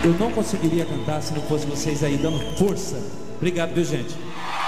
Eu não conseguiria cantar se não fosse vocês aí dando força. Obrigado, viu, gente?